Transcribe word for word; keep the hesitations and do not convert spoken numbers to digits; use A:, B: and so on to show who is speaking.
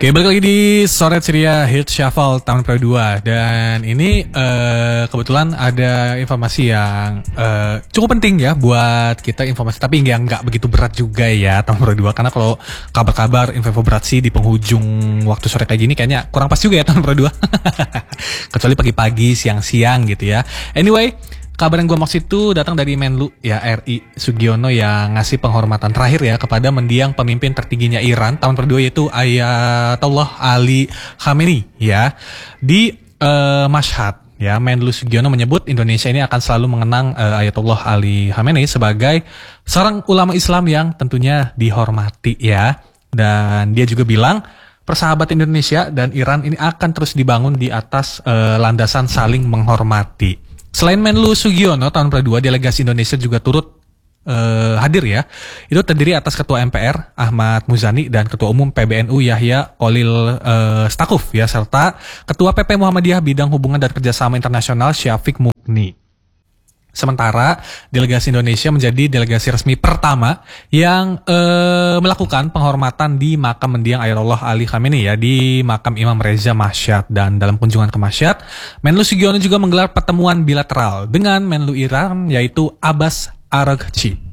A: Oke, balik lagi di Sore Ceria Hit Shuffle tahun dua. Dan ini uh, kebetulan ada informasi yang uh, cukup penting ya buat kita, informasi tapi nggak nggak begitu berat juga ya tahun dua. Karena kalau kabar-kabar info-info berat sih di penghujung waktu sore kayak gini kayaknya kurang pas juga ya tahun dua. Kecuali pagi-pagi, siang-siang gitu ya. Anyway, kabar yang gue maksud itu datang dari Menlu ya R I Sugiono yang ngasih penghormatan terakhir ya kepada mendiang pemimpin tertingginya Iran tahun kedua, yaitu Ayatollah Ali Khamenei ya di uh, Mashhad ya. Menlu Sugiono menyebut Indonesia ini akan selalu mengenang uh, Ayatollah Ali Khamenei sebagai seorang ulama Islam yang tentunya dihormati ya. Dan dia juga bilang persahabatan Indonesia dan Iran ini akan terus dibangun di atas uh, landasan saling menghormati. Selain Menlu Sugiono, tahun kedua delegasi Indonesia juga turut uh, hadir ya. Itu terdiri atas Ketua M P R Ahmad Muzani dan Ketua Umum P B N U Yahya Khalil uh, Stakuf ya, serta Ketua P P Muhammadiyah Bidang Hubungan dan Kerjasama Internasional Syafiq Mukni. Sementara delegasi Indonesia menjadi delegasi resmi pertama yang eh, melakukan penghormatan di makam mendiang Ayatollah Ali Khamenei ya, di makam Imam Reza Mashhad. Dan dalam kunjungan ke Mashhad, Menlu Sugiono juga menggelar pertemuan bilateral dengan Menlu Iran yaitu Abbas Araghchi.